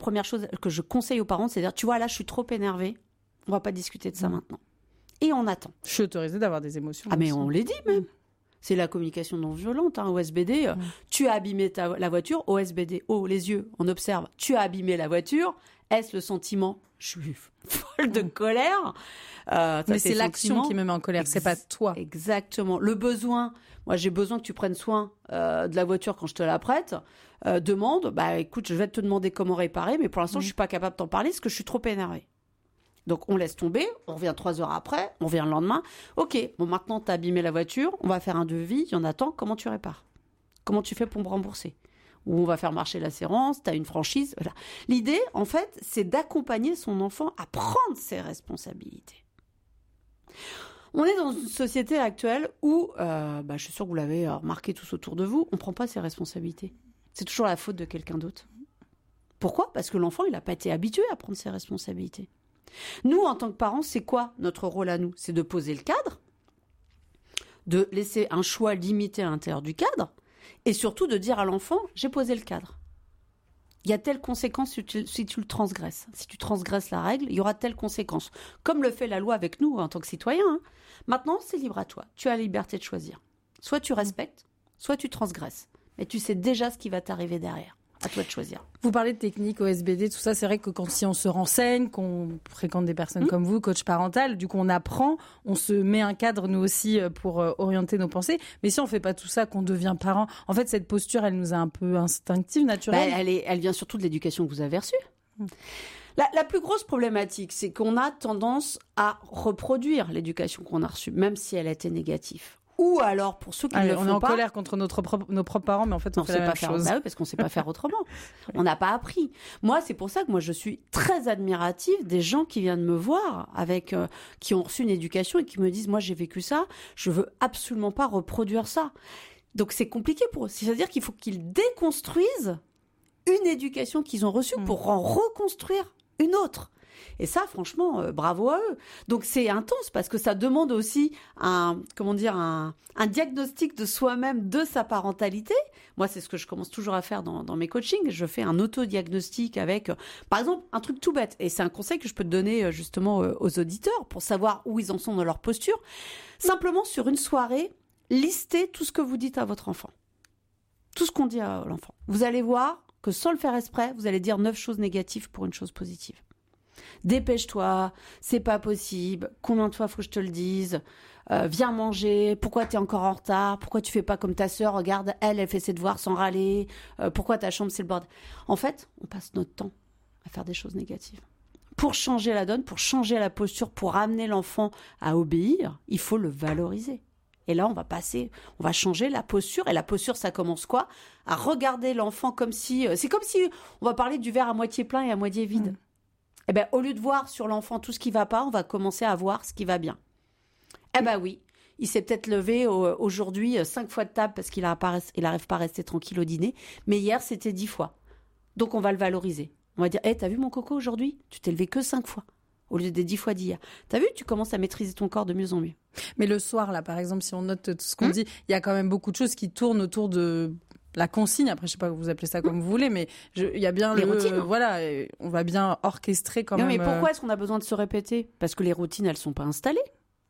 première chose que je conseille aux parents, c'est de dire, tu vois, là, je suis trop énervée. On va pas discuter de ça maintenant. Et on attend. Je suis autorisée d'avoir des émotions. Ah, mais on les dit même. C'est la communication non violente, OSBD. Tu as abîmé la voiture, OSBD, les yeux, on observe. Tu as abîmé la voiture. Est-ce le sentiment? Je suis folle de colère. Mais c'est l'action qui me met en colère, c'est pas toi. Exactement. Le besoin. Moi, j'ai besoin que tu prennes soin de la voiture quand je te la prête. Demande. Écoute, je vais te demander comment réparer, mais pour l'instant, je suis pas capable de t'en parler parce que je suis trop énervée. Donc, on laisse tomber, on revient 3 heures après, on revient le lendemain. Ok, bon, maintenant, tu as abîmé la voiture, on va faire un devis, il y en a tant, comment tu répares? Comment tu fais pour me rembourser? Ou on va faire marcher l'assurance, tu as une franchise. Voilà. L'idée, en fait, c'est d'accompagner son enfant à prendre ses responsabilités. On est dans une société actuelle où, je suis sûre que vous l'avez remarqué tous autour de vous, on ne prend pas ses responsabilités. C'est toujours la faute de quelqu'un d'autre. Pourquoi? Parce que l'enfant, il n'a pas été habitué à prendre ses responsabilités. Nous, en tant que parents, c'est quoi notre rôle à nous? C'est de poser le cadre, de laisser un choix limité à l'intérieur du cadre, et surtout de dire à l'enfant, j'ai posé le cadre. Il y a telle conséquence si tu le transgresses. Si tu transgresses la règle, il y aura telle conséquence. Comme le fait la loi avec nous en tant que citoyens. Maintenant, c'est libre à toi. Tu as la liberté de choisir. Soit tu respectes, soit tu transgresses. Mais tu sais déjà ce qui va t'arriver derrière. À toi de choisir. Vous parlez de technique, OSBD, tout ça. C'est vrai que si on se renseigne, qu'on fréquente des personnes comme vous, coach parental, du coup on apprend, on se met un cadre nous aussi pour orienter nos pensées. Mais si on fait pas tout ça, qu'on devient parent, en fait cette posture, elle nous est un peu instinctive, naturelle. Elle vient surtout de l'éducation que vous avez reçue. La plus grosse problématique, c'est qu'on a tendance à reproduire l'éducation qu'on a reçue, même si elle a été négative. Ou alors, pour ceux qui ne le font pas... On est en colère contre nos propres parents, mais en fait, on fait la même chose. Oui, parce qu'on ne sait pas faire autrement. On n'a pas appris. Moi, c'est pour ça que je suis très admirative des gens qui viennent me voir, qui ont reçu une éducation et qui me disent, moi, j'ai vécu ça, je veux absolument pas reproduire ça. Donc, c'est compliqué pour eux. C'est-à-dire qu'il faut qu'ils déconstruisent une éducation qu'ils ont reçue pour en reconstruire une autre. Et ça, franchement, bravo à eux. Donc, c'est intense parce que ça demande aussi un diagnostic de soi-même, de sa parentalité. Moi, c'est ce que je commence toujours à faire dans mes coachings. Je fais un auto-diagnostic avec, par exemple, un truc tout bête. Et c'est un conseil que je peux te donner justement aux auditeurs pour savoir où ils en sont dans leur posture. Simplement, sur une soirée, listez tout ce que vous dites à votre enfant. Tout ce qu'on dit à l'enfant. Vous allez voir que sans le faire exprès, vous allez dire 9 choses négatives pour une chose positive. Dépêche-toi, c'est pas possible, combien de fois faut que je te le dise, viens manger, pourquoi t'es encore en retard, pourquoi tu fais pas comme ta sœur, regarde, elle fait ses devoirs sans râler, pourquoi ta chambre c'est le bordel. En fait, on passe notre temps à faire des choses négatives. Pour changer la donne, pour changer la posture, pour amener l'enfant à obéir, il faut le valoriser. Et là, on va changer la posture. Et la posture, ça commence quoi? À regarder l'enfant comme si... c'est comme si on va parler du verre à moitié plein et à moitié vide. Eh bien, au lieu de voir sur l'enfant tout ce qui ne va pas, on va commencer à voir ce qui va bien. Eh bien oui, il s'est peut-être levé aujourd'hui 5 fois de table parce qu'il n'arrive pas à rester tranquille au dîner. Mais hier, c'était 10 fois. Donc, on va le valoriser. On va dire, t'as vu mon coco aujourd'hui? Tu t'es levé que 5 fois. Au lieu des 10 fois d'hier. T'as vu, tu commences à maîtriser ton corps de mieux en mieux. Mais le soir, là, par exemple, si on note tout ce qu'on dit, il y a quand même beaucoup de choses qui tournent autour de la consigne. Après, je sais pas, vous appelez ça comme vous voulez, mais il y a bien les routines. Voilà, on va bien orchestrer quand même. Mais pourquoi est-ce qu'on a besoin de se répéter? Parce que les routines, elles sont pas installées.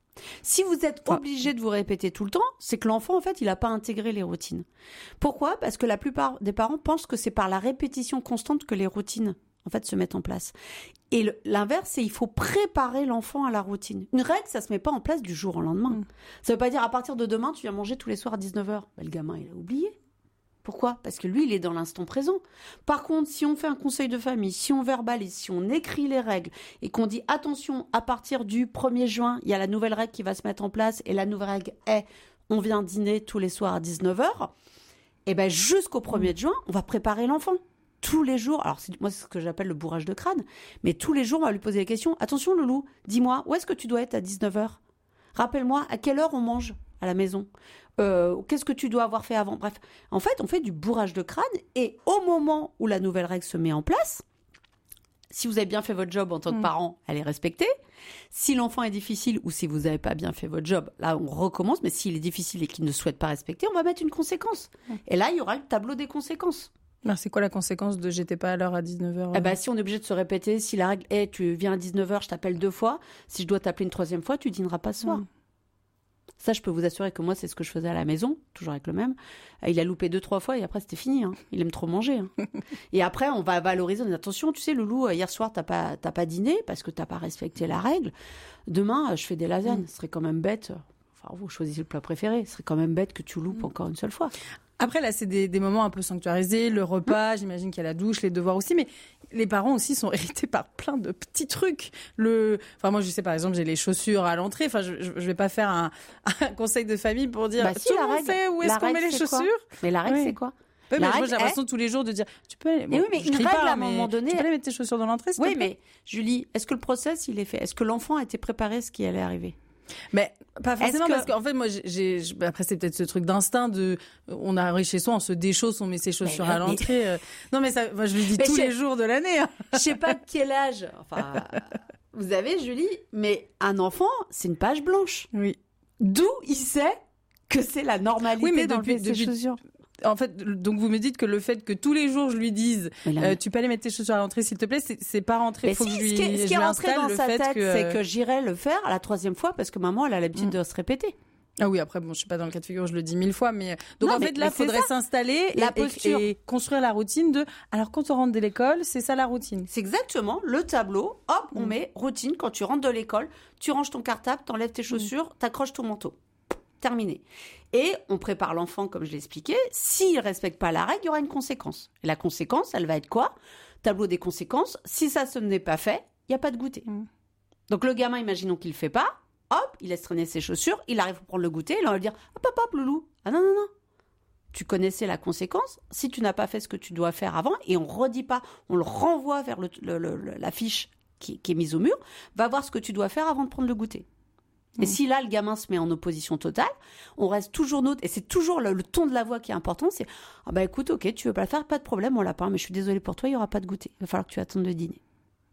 Si vous êtes obligé de vous répéter tout le temps, c'est que l'enfant, en fait, il n'a pas intégré les routines. Pourquoi? Parce que la plupart des parents pensent que c'est par la répétition constante que les routines en fait, se mettent en place. Et l'inverse, c'est il faut préparer l'enfant à la routine. Une règle, ça se met pas en place du jour au lendemain. Ça veut pas dire à partir de demain, tu viens manger tous les soirs à 19h. Le gamin, il a oublié. Pourquoi? Parce que lui, il est dans l'instant présent. Par contre, si on fait un conseil de famille, si on verbalise, si on écrit les règles et qu'on dit attention, à partir du 1er juin, il y a la nouvelle règle qui va se mettre en place et la nouvelle règle est on vient dîner tous les soirs à 19h, et ben jusqu'au 1er juin, on va préparer l'enfant. Tous les jours, alors moi c'est ce que j'appelle le bourrage de crâne, mais tous les jours on va lui poser la question, attention Loulou, dis-moi, où est-ce que tu dois être à 19h? Rappelle-moi, à quelle heure on mange à la maison? Qu'est-ce que tu dois avoir fait avant? Bref, en fait on fait du bourrage de crâne et au moment où la nouvelle règle se met en place, si vous avez bien fait votre job en tant que parent, elle est respectée. Si l'enfant est difficile ou si vous n'avez pas bien fait votre job, là on recommence, mais s'il est difficile et qu'il ne souhaite pas respecter, on va mettre une conséquence. Et là il y aura le tableau des conséquences. Alors, c'est quoi la conséquence de j'étais pas à l'heure à 19h? Eh ben, si on est obligé de se répéter, si la règle est tu viens à 19h, je t'appelle 2 fois, si je dois t'appeler une 3e fois, tu dîneras pas ce soir. Ça, je peux vous assurer que moi, c'est ce que je faisais à la maison, toujours avec le même. Il a loupé 2-3 fois et après, c'était fini. Hein. Il aime trop manger. Hein. Et après, on va valoriser. On dit, attention, tu sais, Loulou, hier soir, t'as pas dîné parce que t'as pas respecté la règle. Demain, je fais des lasagnes. Ce serait quand même bête. Enfin, vous choisissez le plat préféré. Ce serait quand même bête que tu loupes encore une seule fois. Après, là, c'est des moments un peu sanctuarisés, le repas, j'imagine qu'il y a la douche, les devoirs aussi, mais les parents aussi sont hérités par plein de petits trucs. Enfin, moi, je sais, par exemple, j'ai les chaussures à l'entrée. Enfin, je vais pas faire un conseil de famille pour dire, si, tout le monde sait où est-ce qu'on met les chaussures. Mais la règle, c'est quoi? Oui, mais moi, j'ai l'impression tous les jours de dire, tu peux aller, mais une règle, à un moment donné. Tu peux aller mettre tes chaussures dans l'entrée, s'il te plaît. Mais Julie, est-ce que le process, il est fait? Est-ce que l'enfant a été préparé à ce qui allait arriver? Mais pas forcément parce qu'en fait moi après c'est peut-être ce truc d'instinct on arrive chez soi, on se déchausse, on met ses chaussures à l'entrée. Non mais ça, moi je le dis tous les jours de l'année. Hein. Je sais pas quel âge. Enfin, vous avez Julie, mais un enfant c'est une page blanche. Oui. D'où il sait que c'est la normalité d'enlever ses chaussures. En fait, donc vous me dites que le fait que tous les jours je lui dise tu peux aller mettre tes chaussures à l'entrée s'il te plaît, c'est pas rentré. Il faut que je lui ce qui est rentré dans sa tête, c'est que j'irai le faire à la 3e fois parce que maman elle a l'habitude de se répéter. Ah oui, après bon, je suis pas dans le cas de figure, je le dis 1000 fois, mais donc en fait là, faudrait s'installer et construire la routine de. Alors quand on rentre de l'école, c'est ça la routine. C'est exactement le tableau. Hop, on met routine. Quand tu rentres de l'école, tu ranges ton cartable, t'enlèves tes chaussures, t'accroches ton manteau. Terminé. Et on prépare l'enfant, comme je l'ai expliqué. S'il ne respecte pas la règle, il y aura une conséquence. Et la conséquence, elle va être quoi? Tableau des conséquences. Si ça n'est pas fait, il n'y a pas de goûter. Donc le gamin, imaginons qu'il ne le fait pas. Hop, il laisse traîner ses chaussures. Il arrive pour prendre le goûter. Et là, on va lui dire, hop, Loulou. Ah non. Tu connaissais la conséquence. Si tu n'as pas fait ce que tu dois faire avant, et on ne redit pas, on le renvoie vers la fiche qui est mise au mur, va voir ce que tu dois faire avant de prendre le goûter. Et si là, le gamin se met en opposition totale, on reste toujours neutre. Et c'est toujours le ton de la voix qui est important. C'est « Ah bah écoute, ok, tu veux pas le faire, pas de problème, on l'a pas. Mais je suis désolée pour toi, il y aura pas de goûter. Il va falloir que tu attendes le dîner. »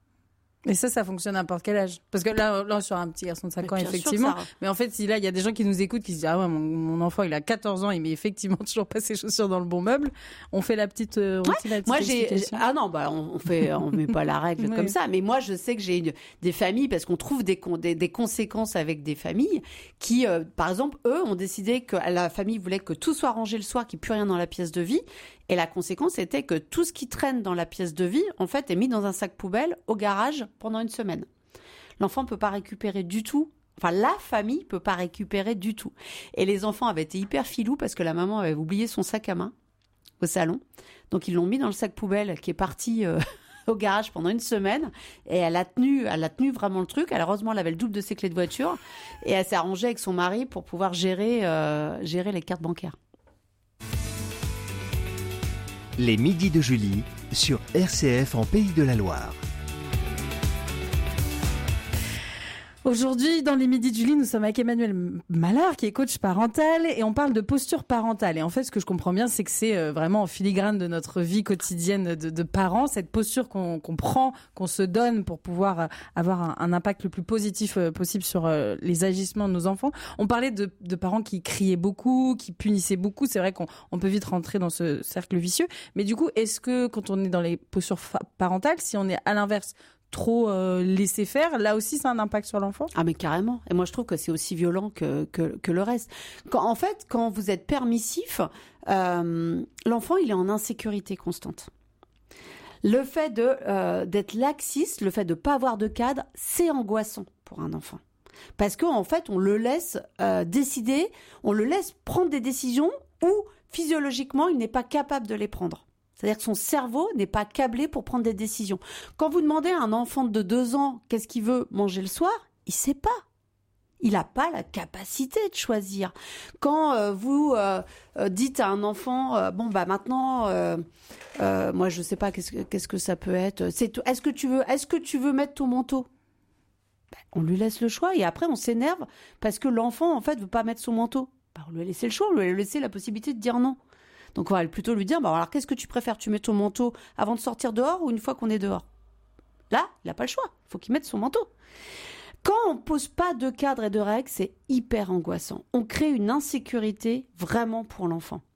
Et ça fonctionne à n'importe quel âge. Parce que là sur un petit garçon de 5 ans, effectivement. Mais en fait, si là, il y a des gens qui nous écoutent, qui se disent, ah ouais, mon enfant, il a 14 ans, il met effectivement toujours pas ses chaussures dans le bon meuble. On fait la petite routine, la petite explication. Ah non, bah, on met pas la règle comme ça. Mais moi, je sais que j'ai des familles, parce qu'on trouve des conséquences avec des familles qui, par exemple, eux, ont décidé que la famille voulait que tout soit rangé le soir, qu'il n'y ait plus rien dans la pièce de vie. Et la conséquence était que tout ce qui traîne dans la pièce de vie, en fait, est mis dans un sac poubelle au garage pendant une semaine. L'enfant ne peut pas récupérer du tout. Enfin, la famille ne peut pas récupérer du tout. Et les enfants avaient été hyper filous parce que la maman avait oublié son sac à main au salon. Donc, ils l'ont mis dans le sac poubelle qui est parti au garage pendant une semaine. Et elle a tenu vraiment le truc. Heureusement, elle avait le double de ses clés de voiture. Et elle s'est arrangée avec son mari pour pouvoir gérer les cartes bancaires. Les midis de Julie sur RCF en Pays de la Loire. Aujourd'hui, dans les midis de Julie, nous sommes avec Emmanuel Mallard, qui est coach parental, et on parle de posture parentale. Et en fait, ce que je comprends bien, c'est que c'est vraiment en filigrane de notre vie quotidienne de parents, cette posture qu'on prend, qu'on se donne pour pouvoir avoir un impact le plus positif possible sur les agissements de nos enfants. On parlait de parents qui criaient beaucoup, qui punissaient beaucoup. C'est vrai qu'on peut vite rentrer dans ce cercle vicieux. Mais du coup, est-ce que quand on est dans les postures parentales, si on est à l'inverse, trop laisser faire, là aussi ça a un impact sur l'enfant? Ah mais carrément. Et moi je trouve que c'est aussi violent que le reste. Quand vous êtes permissif, l'enfant il est en insécurité constante. Le fait d'être laxiste, le fait de pas avoir de cadre, c'est angoissant pour un enfant. Parce qu'en fait on le laisse décider, on le laisse prendre des décisions où physiologiquement il n'est pas capable de les prendre. C'est-à-dire que son cerveau n'est pas câblé pour prendre des décisions. Quand vous demandez à un enfant de 2 ans qu'est-ce qu'il veut manger le soir, il ne sait pas. Il n'a pas la capacité de choisir. Quand vous dites à un enfant, maintenant, moi je ne sais pas qu'est-ce que ça peut être. Est-ce que tu veux mettre ton manteau? On lui laisse le choix et après on s'énerve parce que l'enfant en fait veut pas mettre son manteau. On lui a laissé le choix, on lui a laissé la possibilité de dire non. Donc on va plutôt lui dire, alors qu'est-ce que tu préfères? Tu mets ton manteau avant de sortir dehors ou une fois qu'on est dehors? Là, il n'a pas le choix, il faut qu'il mette son manteau. Quand on ne pose pas de cadre et de règles, c'est hyper angoissant. On crée une insécurité vraiment pour l'enfant.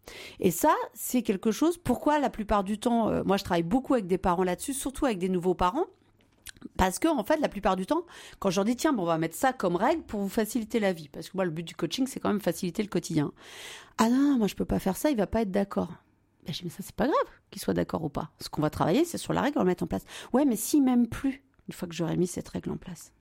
Et ça, c'est quelque chose, pourquoi la plupart du temps, moi je travaille beaucoup avec des parents là-dessus, surtout avec des nouveaux parents, parce que en fait, la plupart du temps, quand je leur dis, tiens, bon, on va mettre ça comme règle pour vous faciliter la vie, parce que moi, le but du coaching, c'est quand même faciliter le quotidien. Ah non, moi je peux pas faire ça, il va pas être d'accord. Ben, je dis, mais ça, c'est pas grave qu'il soit d'accord ou pas. Ce qu'on va travailler, c'est sur la règle, on va mettre en place. Ouais, mais s'il m'aime plus, une fois que j'aurai mis cette règle en place.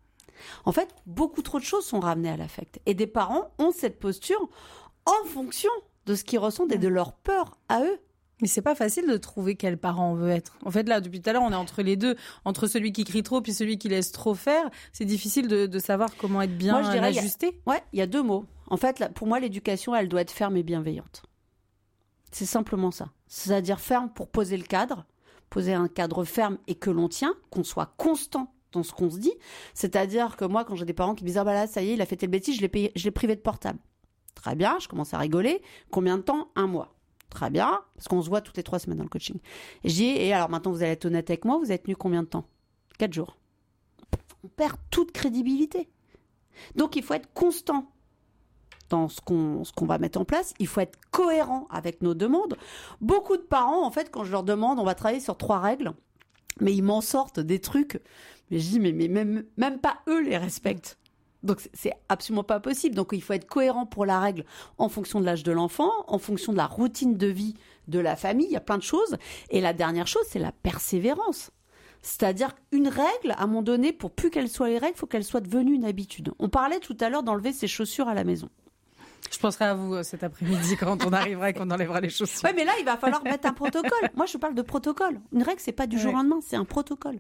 En fait, beaucoup trop de choses sont ramenées à l'affect. Et des parents ont cette posture en fonction de ce qu'ils ressentent et de leur peur à eux. Mais c'est pas facile de trouver quel parent on veut être. En fait, là, depuis tout à l'heure, on est entre les deux, entre celui qui crie trop puis celui qui laisse trop faire. C'est difficile de savoir comment être bien ajusté. Ouais, il y a deux mots. En fait, là, pour moi, l'éducation, elle doit être ferme et bienveillante. C'est simplement ça. C'est-à-dire ferme pour poser le cadre, poser un cadre ferme et que l'on tient, qu'on soit constant dans ce qu'on se dit. C'est-à-dire que moi, quand j'ai des parents qui me disent « Ah bah là, ça y est, il a fait telle bêtise, je l'ai privé de portable. » Très bien, je commence à rigoler. Combien de temps ? 1 mois. Très bien, parce qu'on se voit toutes les 3 semaines dans le coaching. Et je dis, et alors maintenant vous allez être honnête avec moi, vous avez tenu combien de temps ? 4 jours. On perd toute crédibilité. Donc il faut être constant dans ce qu'on va mettre en place. Il faut être cohérent avec nos demandes. Beaucoup de parents, en fait, quand je leur demande, on va travailler sur 3 règles, mais ils m'en sortent des trucs. Mais je dis, mais même pas eux les respectent. Donc, c'est absolument pas possible. Donc, il faut être cohérent pour la règle en fonction de l'âge de l'enfant, en fonction de la routine de vie de la famille. Il y a plein de choses. Et la dernière chose, c'est la persévérance. C'est-à-dire une règle, à un moment donné, pour plus qu'elle soit les règles, il faut qu'elle soit devenue une habitude. On parlait tout à l'heure d'enlever ses chaussures à la maison. Je penserai à vous cet après-midi quand on arrivera et qu'on enlèvera les chaussures. Oui, mais là, il va falloir mettre un protocole. Moi, je parle de protocole. Une règle, c'est pas du jour au lendemain, c'est un protocole.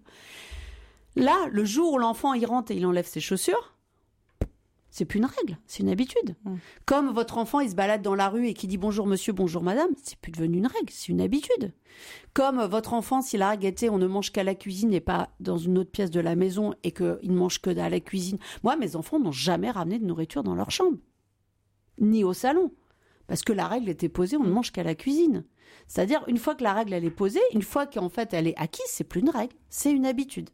Là, le jour où l'enfant il rentre et il enlève ses chaussures, c'est plus une règle, c'est une habitude. Comme votre enfant, il se balade dans la rue et qui dit bonjour monsieur, bonjour madame, c'est plus devenu une règle, c'est une habitude. Comme votre enfant, si la règle était on ne mange qu'à la cuisine et pas dans une autre pièce de la maison et qu'il ne mange que à la cuisine. Moi, mes enfants n'ont jamais ramené de nourriture dans leur chambre, ni au salon. Parce que la règle était posée, on ne mange qu'à la cuisine. C'est-à-dire, une fois que la règle elle est posée, une fois qu'en fait elle est acquise, c'est plus une règle, c'est une habitude.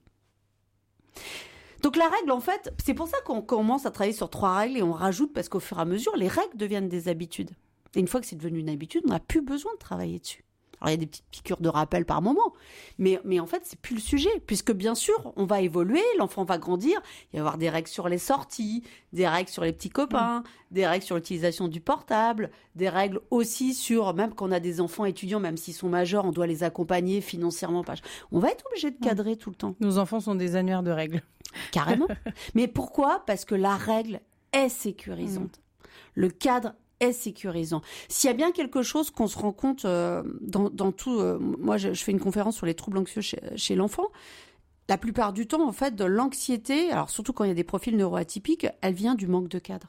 Donc la règle, en fait, c'est pour ça qu'on commence à travailler sur 3 règles et on rajoute, parce qu'au fur et à mesure, les règles deviennent des habitudes. Et une fois que c'est devenu une habitude, on n'a plus besoin de travailler dessus. Alors il y a des petites piqûres de rappel par moment, mais en fait, c'est plus le sujet, puisque bien sûr, on va évoluer, l'enfant va grandir, il va y avoir des règles sur les sorties, des règles sur les petits copains, des règles sur l'utilisation du portable, des règles aussi sur, même quand on a des enfants étudiants, même s'ils sont majeurs, on doit les accompagner financièrement. On va être obligé de cadrer tout le temps. Nos enfants sont des annuaires de règles. Carrément. Mais pourquoi ? Parce que la règle est sécurisante. Le cadre est sécurisant. S'il y a bien quelque chose qu'on se rend compte dans tout... moi, je fais une conférence sur les troubles anxieux chez l'enfant. La plupart du temps, en fait, de l'anxiété, alors surtout quand il y a des profils neuroatypiques, elle vient du manque de cadre.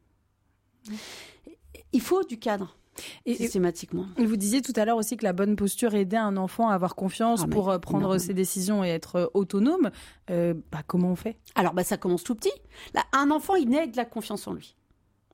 Il faut du cadre. Systématiquement. Et vous disiez tout à l'heure aussi que la bonne posture aidait un enfant à avoir confiance pour prendre ses décisions et être autonome. Comment on fait ? Alors, ça commence tout petit. Là, un enfant, il naît avec de la confiance en lui. D'accord ?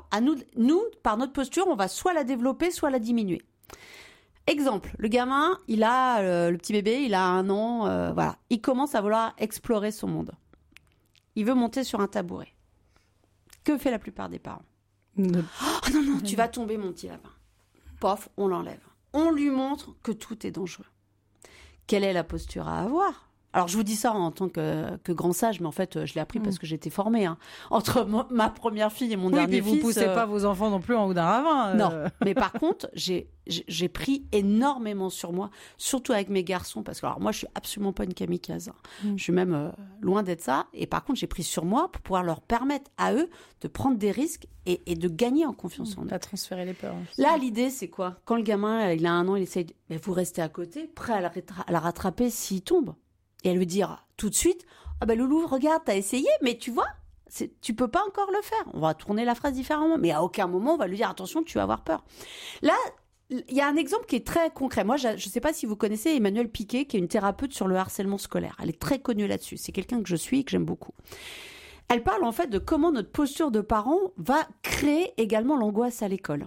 À nous, par notre posture, on va soit la développer, soit la diminuer. Exemple, le gamin, il a, le petit bébé, il a 1 an, voilà. Il commence à vouloir explorer son monde. Il veut monter sur un tabouret. Que fait la plupart des parents ? Oh non, tu vas tomber, mon petit lapin. Pof, on l'enlève. On lui montre que tout est dangereux. Quelle est la posture à avoir ? Alors, je vous dis ça en tant que grand sage, mais en fait, je l'ai appris parce que j'étais formée. Entre ma première fille et mon dernier fils... Oui, puis vous ne poussez pas vos enfants non plus en haut d'un ravin. Non, mais par contre, j'ai pris énormément sur moi, surtout avec mes garçons, parce que alors, moi, je suis absolument pas une kamikaze. Je suis même loin d'être ça. Et par contre, j'ai pris sur moi pour pouvoir leur permettre à eux de prendre des risques et de gagner en confiance en eux. À transférer les peurs. Là, l'idée, c'est quoi ? Quand le gamin, il a 1 an, il essaye... vous restez à côté, prêt à la rattraper s'il tombe. Et elle lui dire tout de suite, ah ben Loulou, regarde, t'as essayé, mais tu vois, tu peux pas encore le faire. On va tourner la phrase différemment, mais à aucun moment on va lui dire attention, tu vas avoir peur. Là, il y a un exemple qui est très concret. Moi, je sais pas si vous connaissez Emmanuelle Piquet, qui est une thérapeute sur le harcèlement scolaire. Elle est très connue là-dessus. C'est quelqu'un que je suis et que j'aime beaucoup. Elle parle en fait de comment notre posture de parent va créer également l'angoisse à l'école.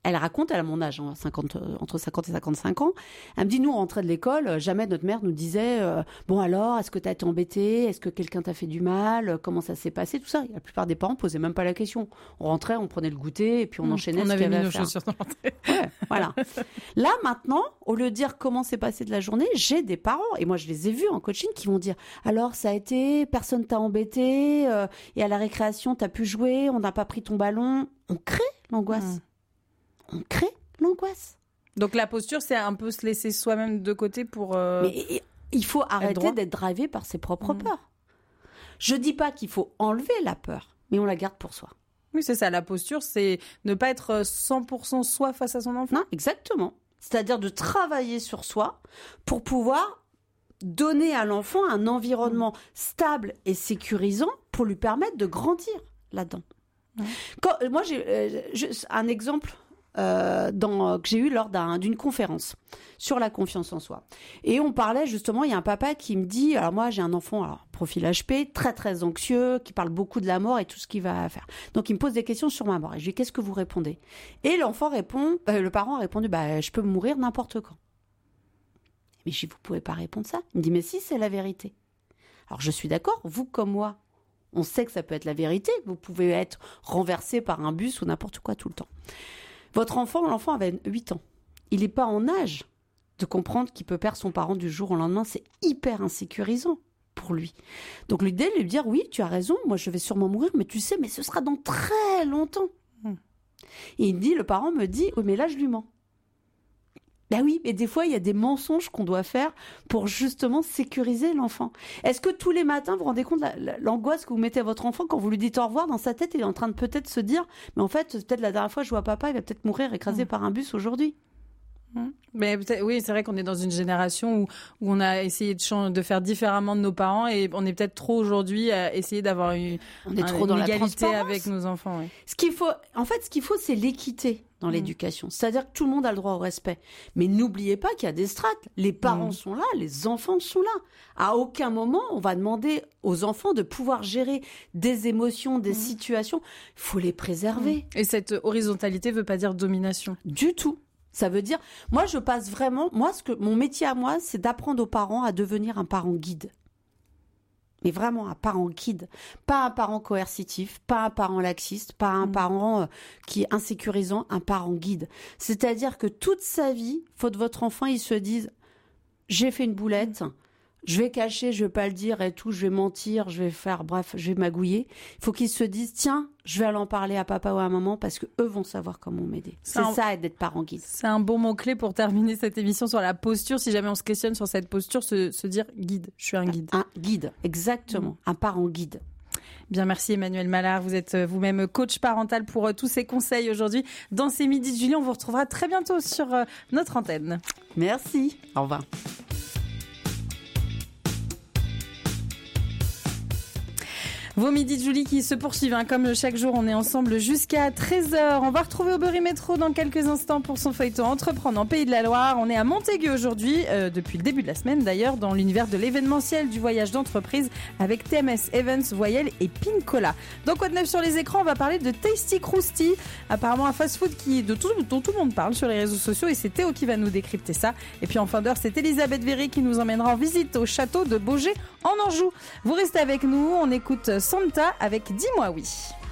Elle raconte, elle a mon âge, entre 50 et 55 ans. Elle me dit, nous, on rentrait de l'école, jamais notre mère nous disait bon alors, est-ce que t'as été embêtée? Est-ce que quelqu'un t'a fait du mal? Comment ça s'est passé? Tout ça. La plupart des parents posaient même pas la question. On rentrait, on prenait le goûter et puis on enchaînait ce qu'il y avait à faire. On avait mis nos chaussures dans l'entrée. Ouais, voilà. Là, maintenant, au lieu de dire comment s'est passé de la journée, j'ai des parents, et moi je les ai vus en coaching, qui vont dire alors ça a été, personne t'a embêté, et à la récréation t'as pu jouer, on n'a pas pris ton ballon. On crée l'angoisse. On crée l'angoisse. Donc la posture, c'est un peu se laisser soi-même de côté pour... Mais il faut arrêter d'être drivé par ses propres peurs. Je dis pas qu'il faut enlever la peur, mais on la garde pour soi. Oui, c'est ça. La posture, c'est ne pas être 100% soi face à son enfant. Non, exactement. C'est-à-dire de travailler sur soi pour pouvoir donner à l'enfant un environnement stable et sécurisant pour lui permettre de grandir là-dedans. Moi, j'ai un exemple que j'ai eu lors d'une conférence sur la confiance en soi. Et on parlait justement, il y a un papa qui me dit, alors moi j'ai un enfant, profil HP, très très anxieux, qui parle beaucoup de la mort et tout ce qu'il va faire. Donc il me pose des questions sur ma mort. Et je lui dis, qu'est-ce que vous répondez? Et l'enfant répond, le parent a répondu, je peux mourir n'importe quand. Mais je dis, vous pouvez pas répondre ça. Il me dit, mais si, c'est la vérité. Alors je suis d'accord, vous comme moi, on sait que ça peut être la vérité, que vous pouvez être renversé par un bus ou n'importe quoi tout le temps. L'enfant avait 8 ans. Il n'est pas en âge de comprendre qu'il peut perdre son parent du jour au lendemain. C'est hyper insécurisant pour lui. Donc l'idée, lui dire, oui, tu as raison, moi je vais sûrement mourir, mais tu sais, mais ce sera dans très longtemps. Et le parent me dit, oui, mais là je lui mens. Ben oui, mais des fois, il y a des mensonges qu'on doit faire pour justement sécuriser l'enfant. Est-ce que tous les matins, vous vous rendez compte de l'angoisse que vous mettez à votre enfant quand vous lui dites au revoir? Dans sa tête, il est en train de peut-être se dire, mais en fait, peut-être la dernière fois, je vois papa, il va peut-être mourir écrasé par un bus aujourd'hui. Mais oui, c'est vrai qu'on est dans une génération où on a essayé de faire différemment de nos parents et on est peut-être trop aujourd'hui à essayer d'avoir une égalité avec nos enfants. Oui. Ce qu'il faut, c'est l'équité dans l'éducation. C'est-à-dire que tout le monde a le droit au respect. Mais n'oubliez pas qu'il y a des strates. Les parents sont là, les enfants sont là. À aucun moment, on va demander aux enfants de pouvoir gérer des émotions, des situations. Il faut les préserver. Et cette horizontalité ne veut pas dire domination. Du tout. Ça veut dire, moi, je passe vraiment, mon métier à moi, c'est d'apprendre aux parents à devenir un parent guide. Mais vraiment un parent guide. Pas un parent coercitif, pas un parent laxiste, pas un parent qui est insécurisant, un parent guide. C'est-à-dire que toute sa vie, faut que votre enfant, il se dise, j'ai fait une boulette, je vais cacher, je vais pas le dire et tout, je vais mentir, je vais magouiller. Il faut qu'ils se disent, tiens, je vais aller en parler à papa ou à maman parce que eux vont savoir comment m'aider. C'est ça, d'être parent guide. C'est un bon mot-clé pour terminer cette émission sur la posture. Si jamais on se questionne sur cette posture, se dire guide. Je suis un guide. Un guide, exactement. Un parent guide. Bien, merci Emmanuelle Mallard. Vous êtes vous-même coach parental pour tous ces conseils aujourd'hui. Dans ces Midis de Julie, on vous retrouvera très bientôt sur notre antenne. Merci. Au revoir. Vos Midis de Julie qui se poursuivent. Comme chaque jour, on est ensemble jusqu'à 13h. On va retrouver Aubry Métro dans quelques instants pour son feuilleton Entreprendre en Pays de la Loire. On est à Montaigu aujourd'hui, depuis le début de la semaine d'ailleurs, dans l'univers de l'événementiel du voyage d'entreprise avec TMS Events, Voyelle et Pincola. Dans Quoi de neuf sur les écrans, on va parler de Tasty Krusty, apparemment un fast-food dont tout le monde parle sur les réseaux sociaux et c'est Théo qui va nous décrypter ça. Et puis en fin d'heure, c'est Elisabeth Véry qui nous emmènera en visite au château de Baugé en Anjou. Vous restez avec nous, on écoute Santa avec Dis-moi oui.